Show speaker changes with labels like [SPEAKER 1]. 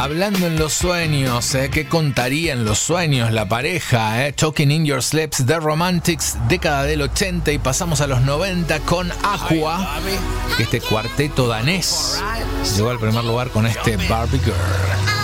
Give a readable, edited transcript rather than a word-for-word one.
[SPEAKER 1] Hablando en los sueños, ¿qué contaría en los sueños la pareja? Talking in Your Sleeps, The Romantics, década del 80, y pasamos a los 90 con Aqua, que este cuarteto danés llegó al primer lugar con este Barbie Girl.